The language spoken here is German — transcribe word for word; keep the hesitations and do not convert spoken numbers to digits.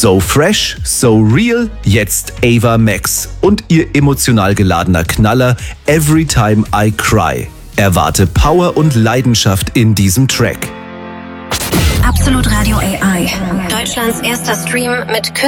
So fresh, so real, jetzt Ava Max und ihr emotional geladener Knaller Every Time I Cry. Erwarte Power und Leidenschaft in diesem Track. Absolut Radio A I. Deutschlands erster Stream mit